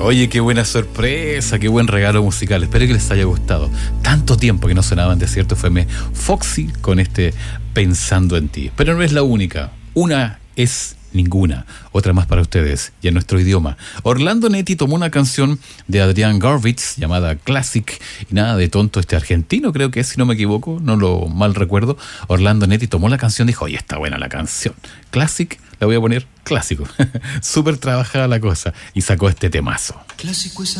Oye, qué buena sorpresa, qué buen regalo musical. Espero que les haya gustado. Tanto tiempo que no sonaba en Desierto FM Foxy con este Pensando en ti. Pero no es la única. Una es ninguna. Otra más para ustedes y en nuestro idioma. Orlando Netti tomó una canción de Adrián Garvitz llamada Classic y nada de tonto, este argentino creo que es, si no me equivoco, no lo mal recuerdo. Orlando Netti tomó la canción y dijo, oye, está buena la canción. Classic, la voy a poner clásico. Súper trabajada la cosa y sacó este temazo. Clásico es